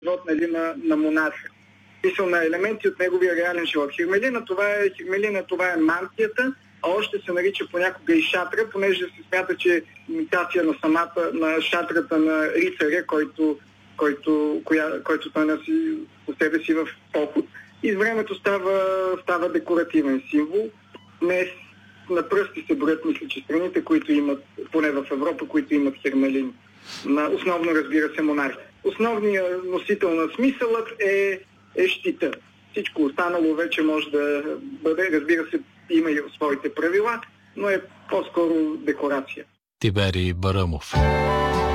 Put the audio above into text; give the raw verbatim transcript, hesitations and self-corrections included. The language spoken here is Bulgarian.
живот, нали, на, на монарха. Писал на елементи от неговия реален живот. Хирмелина, това е, хирмелина, това е мантията, а още се нарича понякога и шатра, понеже се смята, че е имитация на самата, на шатрата на рицаря, който, който, коя, който той носи по себе си в поход. И с времето става, става декоративен символ. Днес на пръсти се броят, мисля, че страните, които имат, поне в Европа, които имат хирмелин. Основно, разбира се, монарх. Основният носител на смисълът е, е щита. Всичко останало вече може да бъде, разбира се, има и своите правила, но е по-скоро декорация. Тиберий Баръмов.